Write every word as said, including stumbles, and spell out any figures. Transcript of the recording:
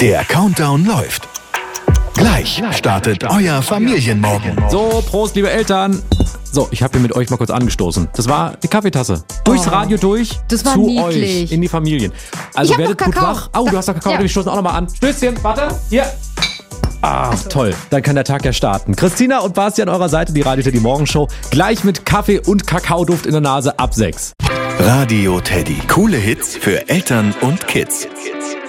Der Countdown läuft. Gleich startet euer Familienmorgen. So, Prost, liebe Eltern. So, ich habe hier mit euch mal kurz angestoßen. Das war die Kaffeetasse. Durchs Oh, Radio durch das war zu niedlich. euch in die Familien. Also Ich hab werdet noch gut Kakao. wach. Oh, du hast doch Kakao, Ja. wir stoßen auch nochmal an. Stößchen, warte, hier. Ah, toll. Dann kann der Tag ja starten. Christina und Basti an eurer Seite, die Radio Teddy Morgenshow. Gleich mit Kaffee und Kakaoduft in der Nase ab sechs. Radio Teddy. Coole Hits für Eltern und Kids.